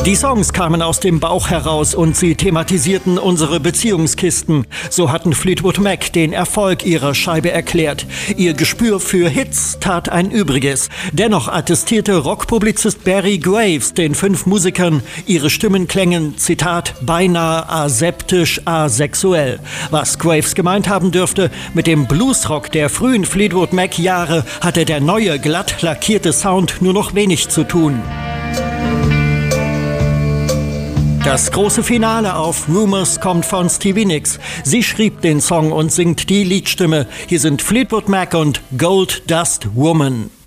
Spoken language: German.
Die Songs kamen aus dem Bauch heraus und sie thematisierten unsere Beziehungskisten. So hatten Fleetwood Mac den Erfolg ihrer Scheibe erklärt. Ihr Gespür für Hits tat ein Übriges. Dennoch attestierte Rockpublizist Barry Graves den 5 Musikern, ihre Stimmen klängen, Zitat, beinahe aseptisch asexuell. Was Graves gemeint haben dürfte, mit dem Bluesrock der frühen Fleetwood Mac Jahre hatte der neue, glatt lackierte Sound nur noch wenig zu tun. Das große Finale auf Rumours kommt von Stevie Nicks. Sie schrieb den Song und singt die Liedstimme. Hier sind Fleetwood Mac und Gold Dust Woman.